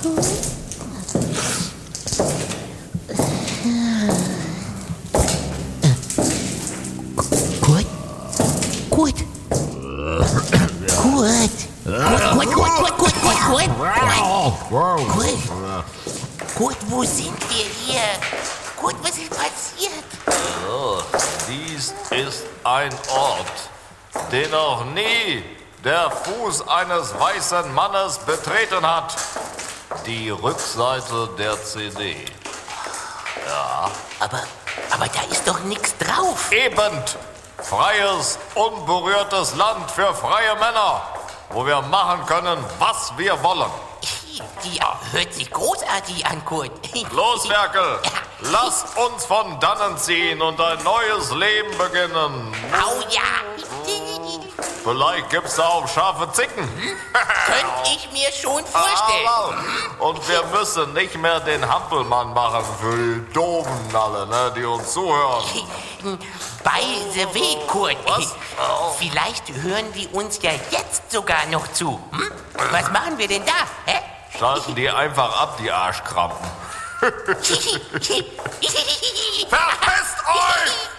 Kurt. Kurt, wo sind wir hier? Kurt, was ist passiert? Dies ist ein Ort, den noch nie der Fuß eines weißen Mannes betreten hat. Die Rückseite der CD. Ja. Aber da ist doch nichts drauf. Eben. Freies, unberührtes Land für freie Männer, wo wir machen können, was wir wollen. Die hört sich großartig an, Kurt. Los, Ferkel, lass uns von dannen ziehen und ein neues Leben beginnen. Au ja. Vielleicht gibt's da auch scharfe Zicken. Könnte ich mir schon vorstellen. Und wir müssen nicht mehr den Hampelmann machen für die Doofen alle, ne, die uns zuhören. By the way, Kurt. Was? Vielleicht hören die uns ja jetzt sogar noch zu. Hm? Was machen wir denn da? Hä? Schalten die einfach ab, die Arschkrampen. Verpisst euch!